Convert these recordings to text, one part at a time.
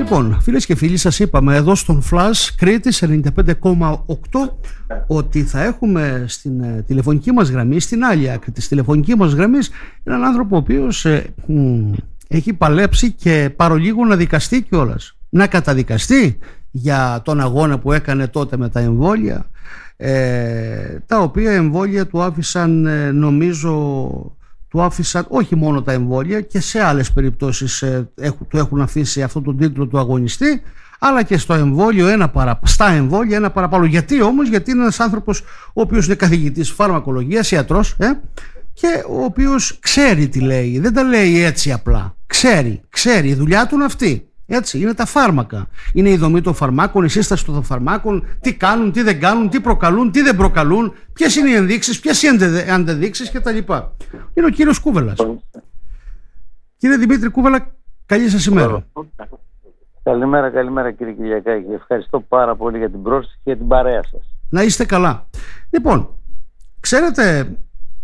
Λοιπόν, φίλες και φίλοι, σας είπαμε εδώ στον Flash Κρήτης 95,8 ότι θα έχουμε στην τηλεφωνική μας γραμμή, στην άλλη άκρη της τηλεφωνικής μας γραμμής, έναν άνθρωπο ο οποίος έχει παλέψει και παρολίγο να δικαστεί κιόλας. Να καταδικαστεί για τον αγώνα που έκανε τότε με τα εμβόλια, τα οποία εμβόλια του άφησαν, νομίζω, του άφησαν όχι μόνο τα εμβόλια, και σε άλλες περιπτώσεις του έχουν αφήσει αυτόν τον τίτλο του αγωνιστή, αλλά και στο εμβόλιο στα εμβόλια ένα παραπάνω. Γιατί όμως? Γιατί είναι ένας άνθρωπος ο οποίος είναι καθηγητής φαρμακολογίας, ιατρός, και ο οποίος ξέρει τι λέει, δεν τα λέει έτσι απλά. Ξέρει, η δουλειά του είναι αυτή. Έτσι, είναι τα φάρμακα. Είναι η δομή των φαρμάκων, η σύσταση των φαρμάκων, τι κάνουν, τι δεν κάνουν, τι προκαλούν, τι δεν προκαλούν, ποιες είναι οι ενδείξεις, ποιες είναι οι αντεδείξεις κτλ. Είναι ο κύριος Κούβελας. Κύριε Δημήτρη Κούβελα, καλή σας ημέρα. Καλημέρα κύριε Κυριακάκη. Ευχαριστώ πάρα πολύ για την πρόσκληση και για την παρέα σας. Να είστε καλά. Λοιπόν, ξέρετε,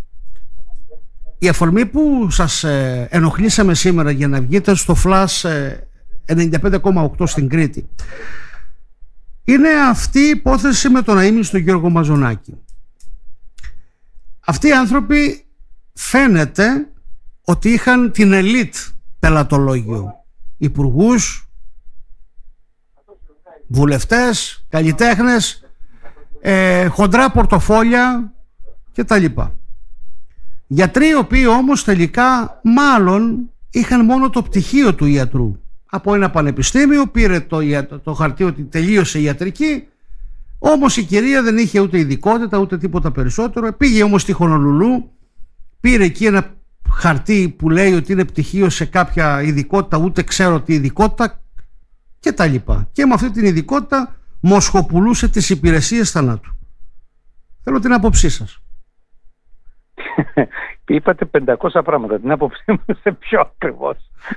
η αφορμή που σας ενοχλήσαμε σήμερα για να βγείτε στο Flash 95,8 στην Κρήτη είναι αυτή η υπόθεση με τον αείμνηστο Γιώργο Μαζονάκη. Αυτοί οι άνθρωποι φαίνεται ότι είχαν την ελίτ πελατολόγιο, υπουργούς, βουλευτές, καλλιτέχνες, χοντρά πορτοφόλια κτλ. Γιατροί οι οποίοι όμως τελικά μάλλον είχαν μόνο το πτυχίο του ιατρού. Από ένα πανεπιστήμιο πήρε το χαρτί ότι τελείωσε η ιατρική, όμως η κυρία δεν είχε ούτε ειδικότητα ούτε τίποτα περισσότερο. Πήγε όμως στη Χονολουλού, πήρε εκεί ένα χαρτί που λέει ότι είναι πτυχίο σε κάποια ειδικότητα, ούτε ξέρω τι ειδικότητα και τα λοιπά. Και με αυτή την ειδικότητα μοσχοπουλούσε τις υπηρεσίες θανάτου. Θέλω την άποψή σας. Είπατε 500 πράγματα. Την άποψή μου σε πιο ακριβώς.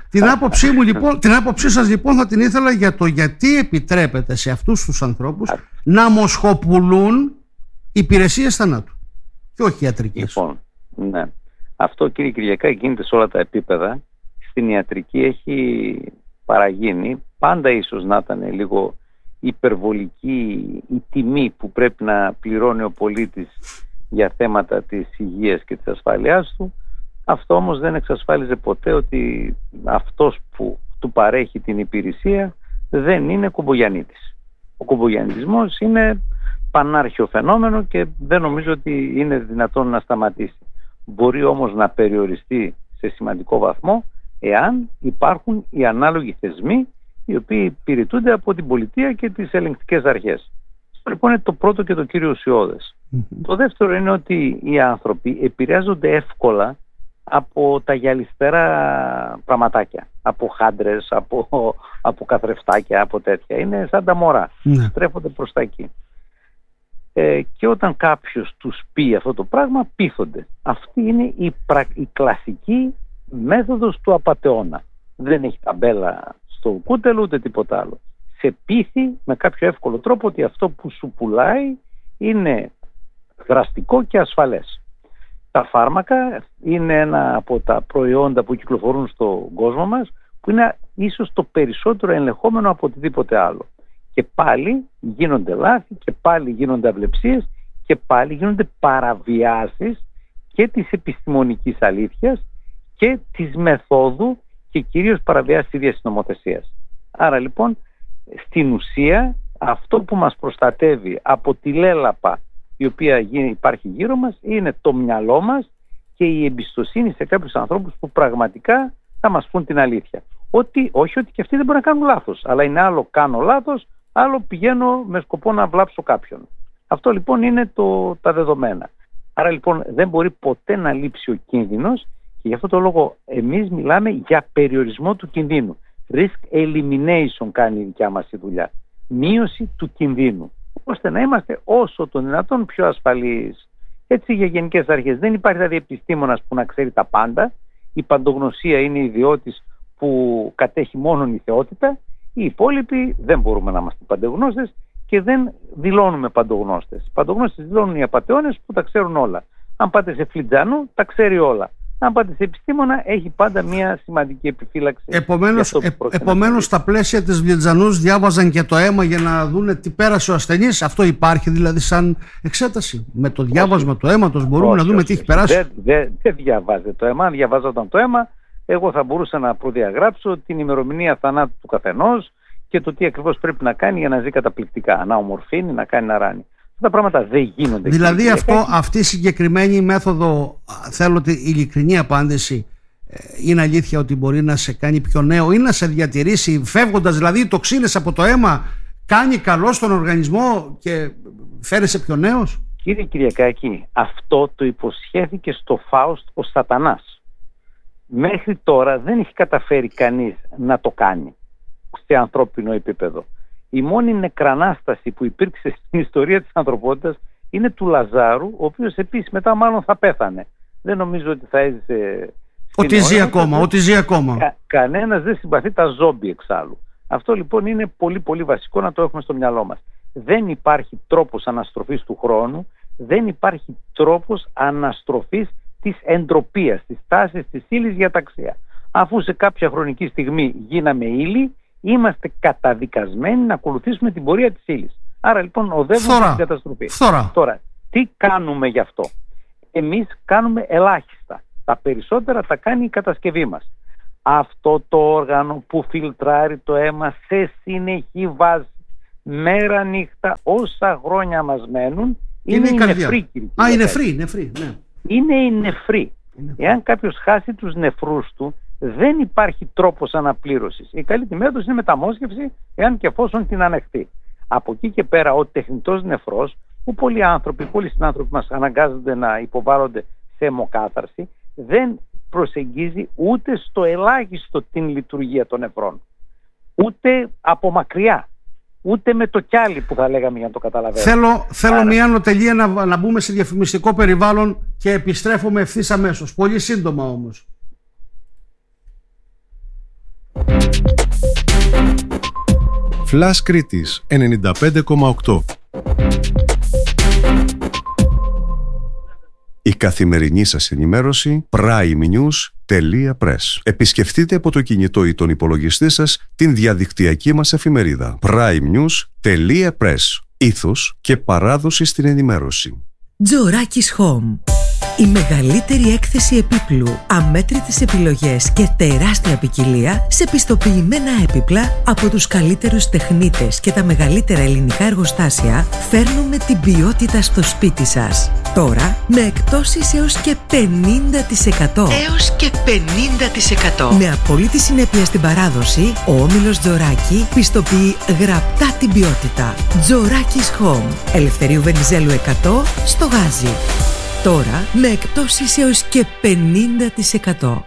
Την άποψή σας λοιπόν θα την ήθελα για το γιατί επιτρέπεται σε αυτούς τους ανθρώπους να μοσχοπουλούν υπηρεσίες θανάτου και όχι ιατρικές. Λοιπόν, ναι. Αυτό, κύριε Κυριακά, γίνεται σε όλα τα επίπεδα. Στην ιατρική έχει παραγίνει. Πάντα ίσως να ήταν λίγο υπερβολική η τιμή που πρέπει να πληρώνει ο πολίτης για θέματα της υγείας και της ασφάλειάς του. Αυτό όμως δεν εξασφάλιζε ποτέ ότι αυτός που του παρέχει την υπηρεσία δεν είναι κουμπογιαννίτης. Ο κουμπογιαννιτισμός είναι πανάρχιο φαινόμενο και δεν νομίζω ότι είναι δυνατόν να σταματήσει. Μπορεί όμως να περιοριστεί σε σημαντικό βαθμό εάν υπάρχουν οι ανάλογοι θεσμοί οι οποίοι υπηρετούνται από την πολιτεία και τις ελεγκτικές αρχές. Αυτό λοιπόν είναι το πρώτο και το κύριο ουσιώδες. Το δεύτερο είναι ότι οι άνθρωποι επηρεάζονται εύκολα από τα γυαλιστερά πραγματάκια, από χάντρες, από καθρεφτάκια, από τέτοια. Είναι σαν τα μωρά, στρέφονται προς τα εκεί. Και όταν κάποιος τους πει αυτό το πράγμα, πείθονται. Αυτή είναι η κλασική μέθοδος του απατεώνα. Δεν έχει ταμπέλα στο κούτελο ούτε τίποτα άλλο. Σε πείθει με κάποιο εύκολο τρόπο ότι αυτό που σου πουλάει είναι δραστικό και ασφαλές. Τα φάρμακα είναι ένα από τα προϊόντα που κυκλοφορούν στον κόσμο μας που είναι ίσως το περισσότερο ελεγχόμενο από οτιδήποτε άλλο. Και πάλι γίνονται λάθη και πάλι γίνονται αυλεψίες και πάλι γίνονται παραβιάσεις και της επιστημονικής αλήθειας και της μεθόδου και κυρίως παραβιάσεις της ίδιας νομοθεσίας. Άρα λοιπόν στην ουσία αυτό που μας προστατεύει από τη λέλαπα η οποία υπάρχει γύρω μας είναι το μυαλό μας και η εμπιστοσύνη σε κάποιους ανθρώπους που πραγματικά θα μας πούν την αλήθεια. Όχι ότι και αυτοί δεν μπορεί να κάνουν λάθος, αλλά είναι άλλο κάνω λάθος, άλλο πηγαίνω με σκοπό να βλάψω κάποιον. Αυτό λοιπόν είναι τα δεδομένα. Άρα λοιπόν δεν μπορεί ποτέ να λείψει ο κίνδυνος και γι' αυτό το λόγο εμείς μιλάμε για περιορισμό του κινδύνου. Risk elimination κάνει η δικιά μας η δουλειά. Μείωση του κινδύνου, ώστε να είμαστε όσο το δυνατόν πιο ασφαλείς. Έτσι για γενικές αρχές. Δεν υπάρχει δηλαδή επιστήμονας που να ξέρει τα πάντα. Η παντογνωσία είναι ιδιώτης που κατέχει μόνον η θεότητα. Οι υπόλοιποι δεν μπορούμε να είμαστε παντογνώστες και δεν δηλώνουμε παντογνώστες. Οι παντογνώστες δηλώνουν οι απατεώνες που τα ξέρουν όλα. Αν πάτε σε Φλιτζάνο, τα ξέρει όλα. Αν πάτε σε επιστήμονα, έχει πάντα μια σημαντική επιφύλαξη. Επομένως στα πλαίσια της Βιετζανούς διάβαζαν και το αίμα για να δούνε τι πέρασε ο ασθενής. Αυτό υπάρχει δηλαδή σαν εξέταση? Με το διάβασμα του αίματος μπορούμε να δούμε τι έχει περάσει? Δεν διαβάζεται το αίμα. Αν διαβάζονταν το αίμα, εγώ θα μπορούσα να προδιαγράψω την ημερομηνία θανάτου του καθενός και το τι ακριβώς πρέπει να κάνει για να ζει καταπληκτικά. Να ομορφύνει, να κάνει να ράνει. Αυτά τα πράγματα δεν γίνονται. Δηλαδή αυτή η συγκεκριμένη μέθοδο, θέλω την ειλικρινή απάντηση, είναι αλήθεια ότι μπορεί να σε κάνει πιο νέο ή να σε διατηρήσει φεύγοντας, δηλαδή οι τοξίνες από το αίμα κάνει καλό στον οργανισμό και φέρεσαι πιο νέος? Κύριε Κυριακάκη, αυτό το υποσχέθηκε στο Φάουστ ο Σατανάς. Μέχρι τώρα δεν έχει καταφέρει κανείς να το κάνει σε ανθρώπινο επίπεδο. Η μόνη νεκρανάσταση που υπήρξε στην ιστορία της ανθρωπότητας είναι του Λαζάρου, ο οποίος επίσης μετά μάλλον θα πέθανε. Δεν νομίζω ότι θα έζησε. Ότι ζει ακόμα. Κανένας δεν συμπαθεί τα ζόμπι εξάλλου. Αυτό λοιπόν είναι πολύ πολύ βασικό να το έχουμε στο μυαλό μας. Δεν υπάρχει τρόπος αναστροφής του χρόνου, δεν υπάρχει τρόπος αναστροφής της εντροπίας, της τάσης της ύλης για ταξία. Αφού σε κάποια χρονική στιγμή γίναμε ύλη, είμαστε καταδικασμένοι να ακολουθήσουμε την πορεία της ύλης. Άρα λοιπόν οδεύουμε στην καταστροφή. Τώρα, τι κάνουμε γι' αυτό? Εμείς κάνουμε ελάχιστα. Τα περισσότερα τα κάνει η κατασκευή μας. Αυτό το όργανο που φιλτράρει το αίμα σε συνεχή βάση, μέρα νύχτα, όσα χρόνια μας μένουν, είναι η νεφρή. Η νεφρή, ναι. Είναι η νεφρή. Εάν κάποιος χάσει τους νεφρούς του, δεν υπάρχει τρόπος αναπλήρωσης. Η καλύτερη μέθοδος είναι μεταμόσχευση, εάν και εφόσον την ανεχτεί. Από εκεί και πέρα, ο τεχνητός νεφρός, που πολλοί συνάνθρωποι μας αναγκάζονται να υποβάλλονται σε αιμοκάθαρση, δεν προσεγγίζει ούτε στο ελάχιστο την λειτουργία των νεφρών. Ούτε από μακριά. Ούτε με το κιάλι που θα λέγαμε για να το καταλαβαίνουμε. Θέλω μια ανωτελεία να μπούμε σε διαφημιστικό περιβάλλον και επιστρέφουμε ευθύς αμέσως. Πολύ σύντομα όμως. Φλας Κρήτης 95,8. Η καθημερινή σας ενημέρωση primenews.press. Επισκεφτείτε από το κινητό ή τον υπολογιστή σας την διαδικτυακή μας εφημερίδα primenews.press. Ήθος και παράδοση στην ενημέρωση. Τζοράκης Home. Η μεγαλύτερη έκθεση επίπλου, αμέτρητες επιλογές και τεράστια ποικιλία σε πιστοποιημένα έπιπλα από τους καλύτερους τεχνίτες και τα μεγαλύτερα ελληνικά εργοστάσια φέρνουμε την ποιότητα στο σπίτι σας. Τώρα με εκπτώσεις έως και 50%. Με απόλυτη συνέπεια στην παράδοση, ο όμιλος Τζοράκη πιστοποιεί γραπτά την ποιότητα. Τζοράκης Home. Ελευθερίου Βενιζέλου 100 στο Γάζι. Τώρα με εκπτώσεις έως και 50%.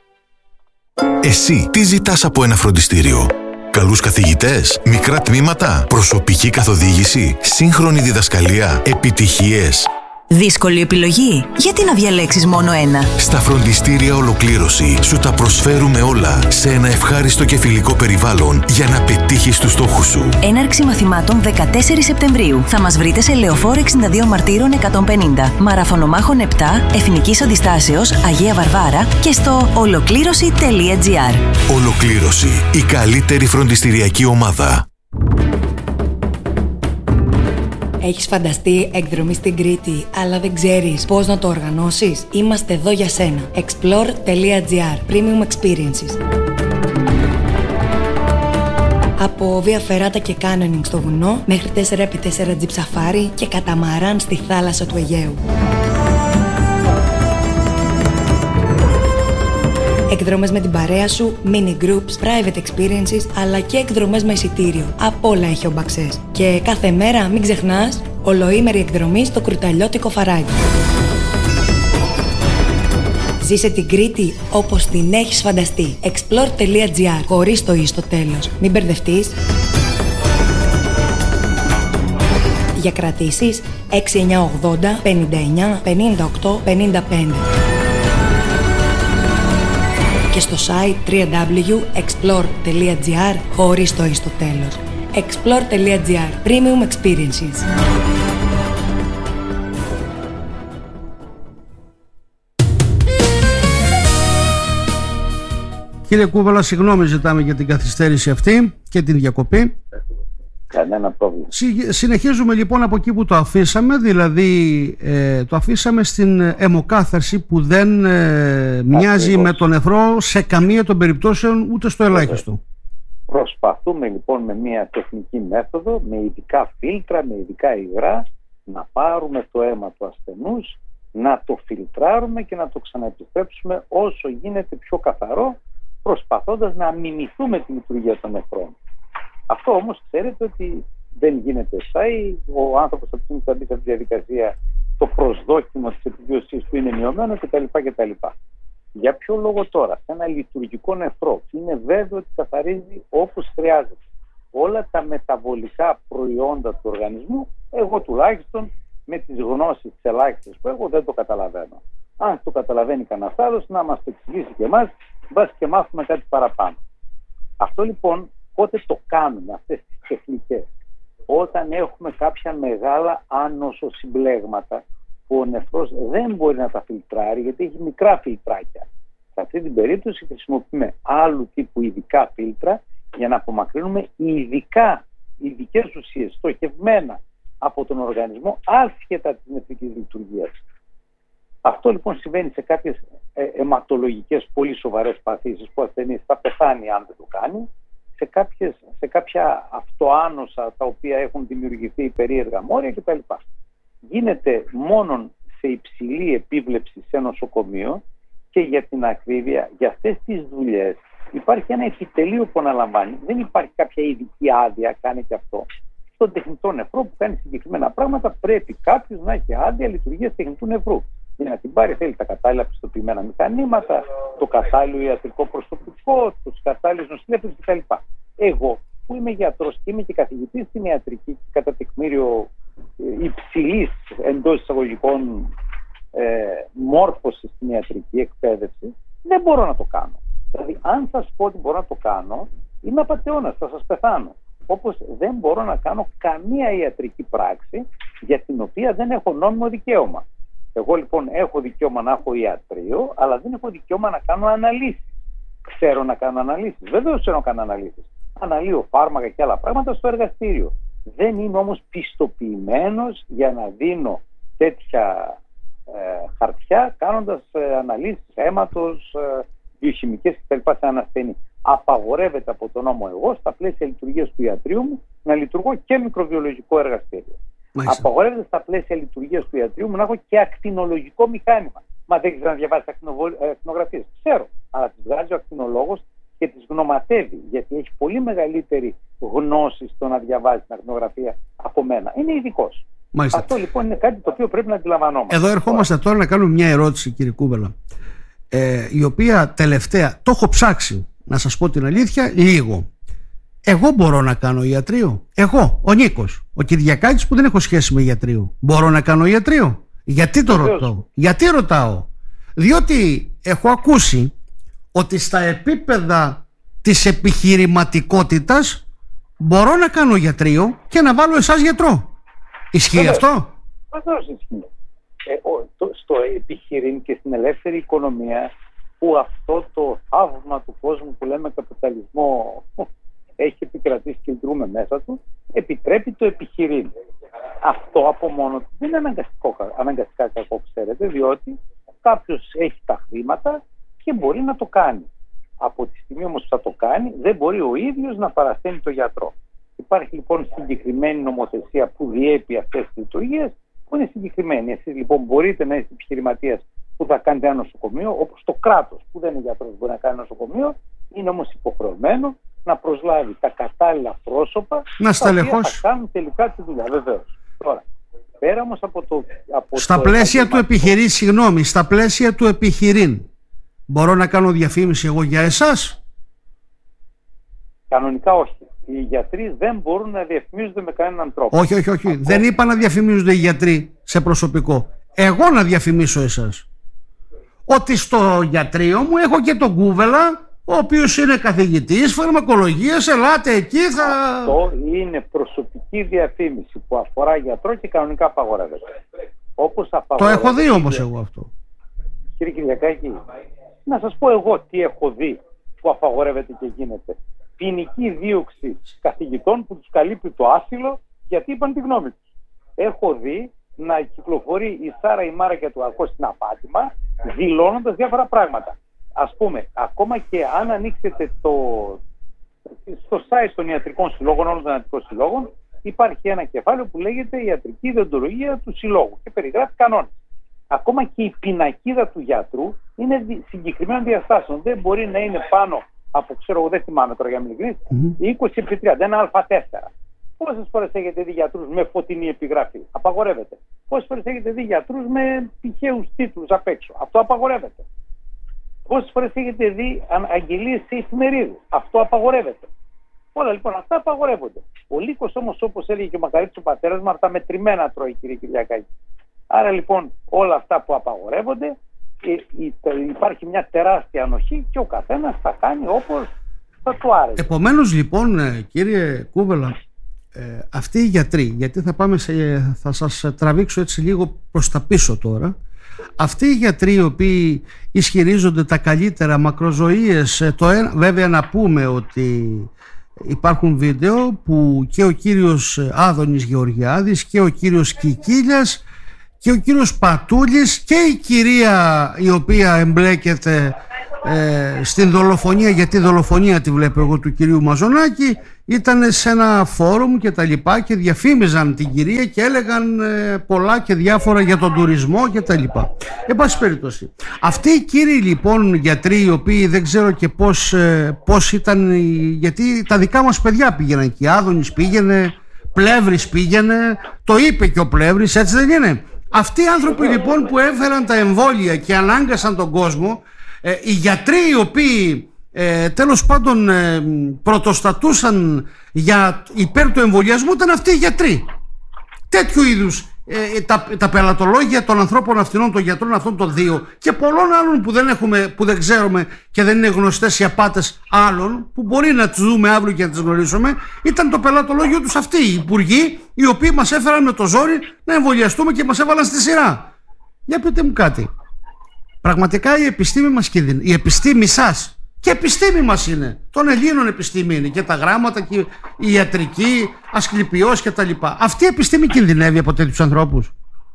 Εσύ τι ζητάς από ένα φροντιστήριο? Καλούς καθηγητές, μικρά τμήματα, προσωπική καθοδήγηση, σύγχρονη διδασκαλία, επιτυχίες? Δύσκολη επιλογή? Γιατί να διαλέξεις μόνο ένα? Στα φροντιστήρια Ολοκλήρωση σου τα προσφέρουμε όλα σε ένα ευχάριστο και φιλικό περιβάλλον για να πετύχεις τους στόχους σου. Έναρξη μαθημάτων 14 Σεπτεμβρίου. Θα μας βρείτε σε Λεωφόρο 62 Μαρτύρων 150, Μαραθωνομάχων 7, Εθνικής Αντιστάσεως, Αγία Βαρβάρα και στο ολοκλήρωση.gr. Ολοκλήρωση, η καλύτερη φροντιστηριακή ομάδα. Έχεις φανταστεί εκδρομή στην Κρήτη, αλλά δεν ξέρεις πώς να το οργανώσεις? Είμαστε εδώ για σένα. Explore.gr. Premium Experiences. Από Βία Φεράτα και κάνονινγκ στο βουνό, μέχρι 4x4 τζιπ σαφάρι και καταμαράν στη θάλασσα του Αιγαίου. Εκδρομές με την παρέα σου, mini groups, private experiences, αλλά και εκδρομές με εισιτήριο. Απ' όλα έχει ο Μπαξές. Και κάθε μέρα μην ξεχνάς, ολοήμερη εκδρομή στο Κρυταλιώτικο Φαράγγι. Ζήσε την Κρήτη όπως την έχεις φανταστεί. Explore.gr, χωρίς το «ή» στο τέλος. Μην μπερδευτείς. Για κρατήσεις 6980 59 58 55. Και στο site www.explore.gr, χωρίς το «ή» στο τέλος. Explore.gr. Premium Experiences. Κύριε Κούβελα, συγγνώμη ζητάμε για την καθυστέρηση αυτή και την διακοπή. Κανένα πρόβλημα. Συνεχίζουμε λοιπόν από εκεί που το αφήσαμε, δηλαδή το αφήσαμε στην αιμοκάθαρση που δεν μοιάζει με τον νεφρό σε καμία των περιπτώσεων, ούτε στο ελάχιστο. Προσπαθούμε λοιπόν με μια τεχνική μέθοδο, με ειδικά φίλτρα, με ειδικά υγρά, να πάρουμε το αίμα του ασθενούς, να το φιλτράρουμε και να το ξαναεπιστρέψουμε όσο γίνεται πιο καθαρό, προσπαθώντας να μιμηθούμε τη λειτουργία των νεφρών. Αυτό όμως ξέρετε ότι δεν γίνεται εσάι. Ο άνθρωπος από την στιγμή που θα μπει σε αυτή τη διαδικασία, το προσδόκιμο της επιβίωσής του είναι μειωμένο κτλ. Για ποιο λόγο τώρα, σε ένα λειτουργικό νεφρό που είναι βέβαιο ότι καθαρίζει όπως χρειάζεται όλα τα μεταβολικά προϊόντα του οργανισμού, εγώ τουλάχιστον με τις γνώσεις τις ελάχιστες που έχω δεν το καταλαβαίνω. Αν το καταλαβαίνει κανένας άλλος, να μας το εξηγήσει και εμάς, μπας και μάθουμε κάτι παραπάνω. Αυτό λοιπόν πότε το κάνουμε αυτές τις τεχνικές? Όταν έχουμε κάποια μεγάλα άνοσοσυμπλέγματα που ο νεφρός δεν μπορεί να τα φιλτράρει γιατί έχει μικρά φιλτράκια. Σε αυτή την περίπτωση χρησιμοποιούμε άλλου τύπου ειδικά φίλτρα για να απομακρύνουμε ειδικές ουσίες στοχευμένα από τον οργανισμό άσχετα της νεφρικής λειτουργίας. Αυτό λοιπόν συμβαίνει σε κάποιες αιματολογικές πολύ σοβαρές παθήσεις που ο ασθενής θα πεθάνει αν δεν το κάνει, σε κάποια αυτοάνοσα τα οποία έχουν δημιουργηθεί περίεργα μόρια κτλ. Γίνεται μόνο σε υψηλή επίβλεψη σε νοσοκομείο και για την ακρίβεια, για αυτές τις δουλειές υπάρχει ένα επιτελείο που αναλαμβάνει. Δεν υπάρχει κάποια ειδική άδεια, κάνει και αυτό. Στον τεχνητό νεφρό που κάνει συγκεκριμένα πράγματα πρέπει κάποιος να έχει άδεια λειτουργίας τεχνητού νεφρού. Για να την πάρει θέλει τα κατάλληλα πιστοποιημένα μηχανήματα, το κατάλληλο ιατρικό προσωπικό, τους κατάλληλους νοσηλεύτες κτλ. Εγώ που είμαι γιατρός και είμαι και καθηγητής στην ιατρική και κατά τεκμήριο υψηλής εντός εισαγωγικών μόρφωσης στην ιατρική εκπαίδευση, δεν μπορώ να το κάνω. Δηλαδή, αν σας πω ότι μπορώ να το κάνω, είμαι απατεώνας, θα σας πεθάνω. Όπως δεν μπορώ να κάνω καμία ιατρική πράξη για την οποία δεν έχω νόμιμο δικαίωμα. Εγώ λοιπόν έχω δικαίωμα να έχω ιατρείο, αλλά δεν έχω δικαίωμα να κάνω αναλύσεις. Ξέρω να κάνω αναλύσεις. Βεβαίως ξέρω να κάνω αναλύσεις. Αναλύω φάρμακα και άλλα πράγματα στο εργαστήριο. Δεν είμαι όμως πιστοποιημένος για να δίνω τέτοια χαρτιά κάνοντας αναλύσεις αίματος, βιοχημικές κτλ. Σε ένα ασθενή. Απαγορεύεται από τον νόμο εγώ στα πλαίσια λειτουργίας του ιατρείου μου να λειτουργώ και μικροβιολογικό εργαστήριο. Μάλιστα. Απαγορεύεται στα πλαίσια λειτουργίας του ιατρείου μου να έχω και ακτινολογικό μηχάνημα. Μα δεν ξέρω να διαβάσει ακτινογραφίες. Ξέρω, αλλά τις βγάζει ο ακτινολόγος και τις γνωματεύει, γιατί έχει πολύ μεγαλύτερη γνώση στο να διαβάζει την ακτινογραφία από μένα. Είναι ειδικός. Μάλιστα. Αυτό λοιπόν είναι κάτι το οποίο πρέπει να αντιλαμβανόμαστε. Εδώ ερχόμαστε τώρα να κάνουμε μια ερώτηση, κύριε Κούβελα, η οποία τελευταία το έχω ψάξει, να σας πω την αλήθεια, λίγο. Εγώ μπορώ να κάνω ιατρείο? Εγώ, ο Νίκος, ο Κυριακάκης που δεν έχω σχέση με ιατρείο, μπορώ να κάνω ιατρείο? Γιατί το ρωτώ? Γιατί ρωτάω? Διότι έχω ακούσει ότι στα επίπεδα της επιχειρηματικότητας μπορώ να κάνω ιατρείο και να βάλω εσάς γιατρό. Ισχύει αυτό? Βεβαίως ισχύει. Στο επιχειρήν και στην ελεύθερη οικονομία που αυτό το θαύμα του κόσμου που λέμε καπιταλισμό έχει επικρατήσει και λειτουργούμε μέσα του, επιτρέπει το επιχειρήν. Αυτό από μόνο του δεν είναι αναγκαστικά κακό, ξέρετε, διότι κάποιος έχει τα χρήματα και μπορεί να το κάνει. Από τη στιγμή όμως που θα το κάνει, δεν μπορεί ο ίδιος να παρασθένει το γιατρό. Υπάρχει λοιπόν συγκεκριμένη νομοθεσία που διέπει αυτές τις λειτουργίες, που είναι συγκεκριμένη. Εσείς λοιπόν μπορείτε να είστε επιχειρηματίας που θα κάνετε ένα νοσοκομείο, όπως το κράτος που δεν είναι γιατρός μπορεί να κάνει νοσοκομείο, είναι όμως υποχρεωμένο να προσλάβει τα κατάλληλα πρόσωπα τα οποία θα κάνουν τελικά τη δουλειά. Βεβαίως. Τώρα, πέρα όμως από το... Στα πλαίσια του επιχειρήν, συγγνώμη, στα πλαίσια του επιχειρήν, μπορώ να κάνω διαφήμιση εγώ για εσάς? Κανονικά όχι. Οι γιατροί δεν μπορούν να διαφημίζονται με κανέναν τρόπο. Όχι. Δεν είπα να διαφημίζονται οι γιατροί σε προσωπικό. Εγώ να διαφημίσω εσάς. Ότι στο γιατρείο μου έχω και τον Κούβελα, ο οποίος είναι καθηγητής φαρμακολογίας, ελάτε εκεί θα... Αυτό είναι προσωπική διαφήμιση που αφορά γιατρό και κανονικά απαγορεύεται. Όπως απαγορεύεται... Το έχω δει όμως εγώ αυτό. Κύριε Κυριακάκη, να σας πω εγώ τι έχω δει που απαγορεύεται και γίνεται. Ποινική δίωξη καθηγητών που τους καλύπτει το άσυλο γιατί είπαν τη γνώμη τους. Έχω δει να κυκλοφορεί η Σάρα η Μάρα και του Αρκό στην απάτημα, δηλώνοντας διάφορα πράγματα. Ας πούμε, ακόμα και αν ανοίξετε στο site των ιατρικών συλλόγων, όλων των ιατρικών συλλόγων, υπάρχει ένα κεφάλαιο που λέγεται Ιατρική Δεοντολογία του Συλλόγου και περιγράφει κανόνες. Ακόμα και η πινακίδα του γιατρού είναι συγκεκριμένων διαστάσεων. Δεν μπορεί να είναι πάνω από, δεν θυμάμαι τώρα για να μην ειλικρινείς, 20x30, ένα Α4. Πόσες φορές έχετε δει γιατρούς με φωτεινή επιγραφή? Απαγορεύεται. Πόσες φορές έχετε δει γιατρούς με τυχαίους τίτλους απ' έξω? Αυτό απαγορεύεται. Πόσες φορές έχετε δει αγγελίες σε εφημερίδες? Αυτό απαγορεύεται. Όλα λοιπόν αυτά απαγορεύονται. Ο λύκος όμως, όπως έλεγε και ο Μακαρίτης ο πατέρας μου, αυτά μετρημένα τρώει, κύριε Κυριακάκη. Άρα λοιπόν όλα αυτά που απαγορεύονται, υπάρχει μια τεράστια ανοχή και ο καθένας θα κάνει όπως θα του άρεσε. Επομένως λοιπόν, κύριε Κούβελα, αυτοί οι γιατροί, γιατί θα σας τραβήξω έτσι λίγο προς τα πίσω τώρα, αυτοί οι γιατροί οι οποίοι ισχυρίζονται τα καλύτερα μακροζωίες, βέβαια να πούμε ότι υπάρχουν βίντεο που και ο κύριος Άδωνης Γεωργιάδης και ο κύριος Κικίλιας και ο κύριος Πατούλης και η κυρία η οποία εμπλέκεται στην δολοφονία, γιατί δολοφονία τη βλέπω εγώ του κυρίου Μαζονάκη, ήταν σε ένα φόρουμ και τα λοιπά και διαφήμιζαν την κυρία και έλεγαν πολλά και διάφορα για τον τουρισμό και τα λοιπά. Εν πάση περιπτώσει, αυτοί οι κύριοι λοιπόν γιατροί, οι οποίοι δεν ξέρω και πώς ήταν, γιατί τα δικά μας παιδιά πήγαιναν εκεί, Άδωνης πήγαινε, Πλεύρης πήγαινε, το είπε και ο Πλεύρης, έτσι δεν είναι? Αυτοί οι άνθρωποι λοιπόν που έφεραν τα εμβόλια και ανάγκασαν τον κόσμο, οι γιατροί οι οποίοι τέλος πάντων πρωτοστατούσαν υπέρ του εμβολιασμού, ήταν αυτοί οι γιατροί. Τέτοιου είδους τα πελατολόγια των ανθρώπων αυτών, των γιατρών αυτών των δύο και πολλών άλλων που δεν ξέρουμε και δεν είναι γνωστές οι απάτες άλλων που μπορεί να τις δούμε αύριο και να τις γνωρίσουμε, ήταν το πελατολόγιο τους αυτοί οι υπουργοί οι οποίοι μας έφεραν με το ζόρι να εμβολιαστούμε και μας έβαλαν στη σειρά. Για πείτε μου κάτι. Πραγματικά η επιστήμη μας κινδυνεύει, η επιστήμη σας και επιστήμη μας είναι, των Ελλήνων επιστήμη είναι και τα γράμματα και η ιατρική, Ασκληπιός και τα λοιπά. Αυτή η επιστήμη κινδυνεύει από τέτοιους ανθρώπους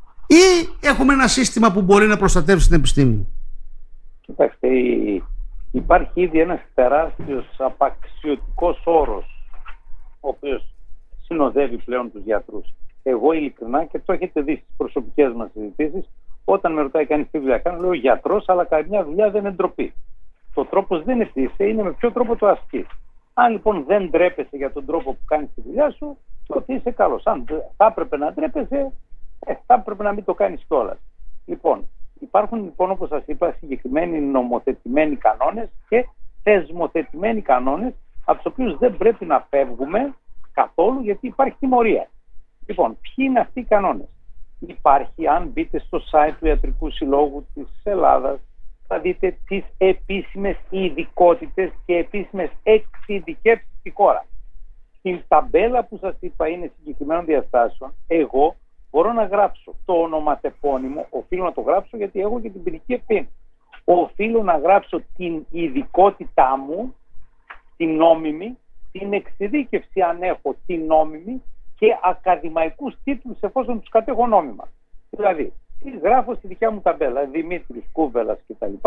ή έχουμε ένα σύστημα που μπορεί να προστατεύσει την επιστήμη? Κοιτάξτε, υπάρχει ήδη ένας τεράστιος απαξιωτικός όρος ο οποίος συνοδεύει πλέον τους γιατρούς. Εγώ ειλικρινά, και το έχετε δει στις προσωπικές μας συζητήσεις, όταν με ρωτάει κανείς τι δουλειά κάνω, λέω γιατρός, αλλά καμιά δουλειά δεν είναι ντροπή. Το τρόπος δεν είναι με ποιο τρόπο το ασκείς. Αν λοιπόν δεν ντρέπεσαι για τον τρόπο που κάνεις τη δουλειά σου, τότε είσαι καλός. Αν θα έπρεπε να ντρέπεσαι, θα έπρεπε να μην το κάνεις κιόλας. Λοιπόν, υπάρχουν λοιπόν, όπως σας είπα, συγκεκριμένοι νομοθετημένοι κανόνες και θεσμοθετημένοι κανόνες, από τους οποίους δεν πρέπει να φεύγουμε καθόλου, γιατί υπάρχει τιμωρία. Λοιπόν, ποιοι είναι αυτοί οι κανόνες? Υπάρχει, αν μπείτε στο site του Ιατρικού Συλλόγου της Ελλάδας, θα δείτε τις επίσημες ειδικότητες και επίσημες εξειδικεύσεις στη χώρα. Στην ταμπέλα που σας είπα είναι συγκεκριμένων διαστάσεων, εγώ μπορώ να γράψω το ονοματεπώνυμο, οφείλω να το γράψω γιατί έχω και την ποινική ευθύνη. Οφείλω να γράψω την ειδικότητά μου, την νόμιμη, την εξειδίκευση αν έχω την νόμιμη και ακαδημαϊκούς τίτλους εφόσον τους κατέχω νόμιμα. Δηλαδή, γράφω στη δικιά μου ταμπέλα Δημήτρης Κούβελας κτλ.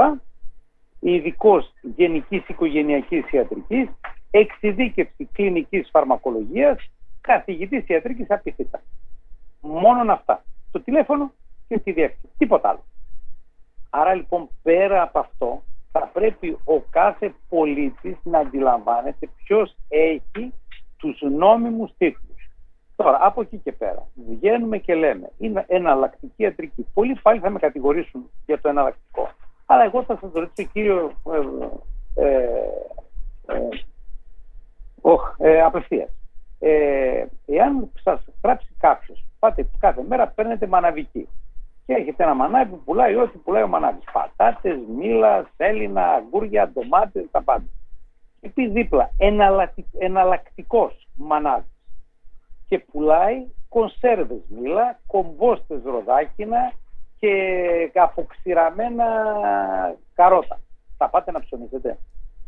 Ειδικός γενικής οικογενειακής ιατρικής, εξειδίκευση κλινικής φαρμακολογίας, καθηγητής ιατρικής απειθήτα. Μόνον αυτά. Το τηλέφωνο και τη διεύθυνση. Τίποτα άλλο. Άρα λοιπόν πέρα από αυτό θα πρέπει ο κάθε πολίτης να αντιλαμβάνεται ποιος έχει τους νόμιμους τίτλους. Τώρα, από εκεί και πέρα, βγαίνουμε και λέμε, είναι εναλλακτική ιατρική. Πολλοί πάλι θα με κατηγορήσουν για το εναλλακτικό. Αλλά εγώ θα σας ρωτήσω, κύριο απευθείας. Εάν σας γράψει κάποιος, πάτε κάθε μέρα, παίρνετε μαναβική. Και έχετε ένα μανάβι που πουλάει ό,τι πουλάει ο μανάβης. Πατάτες, μήλα, σέλινα, αγκούρια, ντομάτες, τα πάντα. Και πει δίπλα, εναλλακτικός μανάβης. Και πουλάει κονσέρβες μήλα, κομπόστες ροδάκινα και αποξηραμένα καρότα. Θα πάτε να ψωνίσετε?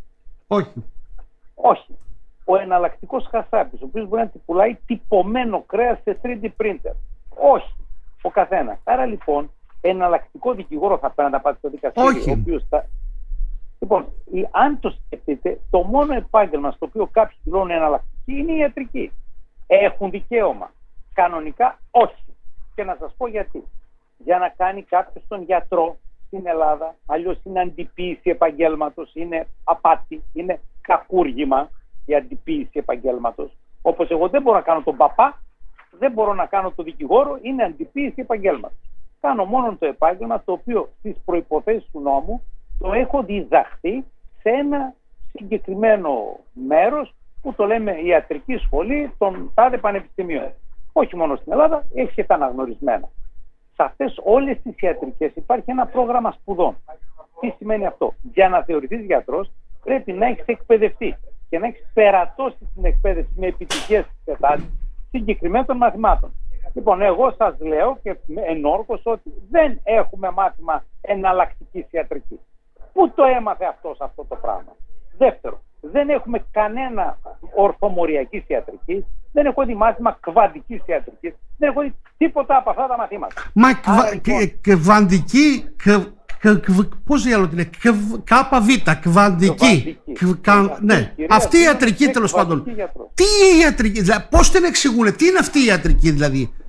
Όχι. Ο εναλλακτικός χασάπης, ο οποίος μπορεί να πουλάει τυπωμένο κρέας σε 3D printer. Όχι. Ο καθένας. Άρα λοιπόν, εναλλακτικό δικηγόρο θα πρέπει να πάτε στο δικαστήριο. Όχι. Ο οποίος Λοιπόν, αν το σκεφτείτε, το μόνο επάγγελμα στο οποίο κάποιοι δηλώνουν εναλλακτική είναι η ιατρική. Έχουν δικαίωμα. Κανονικά όχι. Και να σας πω γιατί. Για να κάνει κάποιος τον γιατρό στην Ελλάδα, αλλιώς είναι αντιποίηση επαγγέλματος, είναι απάτη, είναι κακούργημα η αντιποίηση επαγγέλματος. Όπως εγώ δεν μπορώ να κάνω τον παπά, δεν μπορώ να κάνω τον δικηγόρο, είναι αντιποίηση επαγγέλματος. Κάνω μόνο το επάγγελμα το οποίο στις προϋποθέσεις του νόμου το έχω διδαχθεί σε ένα συγκεκριμένο μέρος που το λέμε ιατρική σχολή των τάδε πανεπιστημίων. Όχι μόνο στην Ελλάδα, έχει και τα αναγνωρισμένα. Σε αυτές όλες τις ιατρικές υπάρχει ένα πρόγραμμα σπουδών. Τι σημαίνει αυτό? Για να θεωρηθείς γιατρός πρέπει να έχεις εκπαιδευτεί και να έχεις περατώσει την εκπαίδευση με επιτυχίες εξετάσεις συγκεκριμένων μαθημάτων. Λοιπόν, εγώ σας λέω και ενόρκως ότι δεν έχουμε μάθημα εναλλακτικής ιατρικής. Πού το έμαθε αυτό το πράγμα? Δεύτερο, δεν έχουμε κανένα ορθομοριακής ιατρικής, δεν έχω δει μάθημα κβαντικής ιατρικής, δεν έχω δει τίποτα από αυτά τα μαθήματα. Μα κβαντική, πώς διάλογο είναι, κβαντική. Ναι, αυτή η ιατρική τέλος πάντων. Τι η ιατρική, δηλαδή, πώς την εξηγούν, τι είναι αυτή η ιατρική δηλαδή?